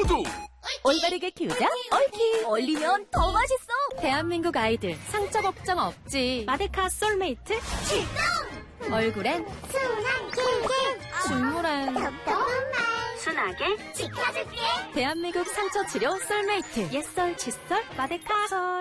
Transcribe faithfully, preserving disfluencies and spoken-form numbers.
두두. 올바르게 키우자 옳키. 얼리면 더 맛있어. 대한민국 아이들 상처 걱정 없지. 마데카 솔메이트 출동. 얼굴엔 순한 길길. 중물엔 답답한 말. 순하게 지켜줄게. 대한민국 상처 치료 솔메이트. 옛설 칫솔 마데카 솔.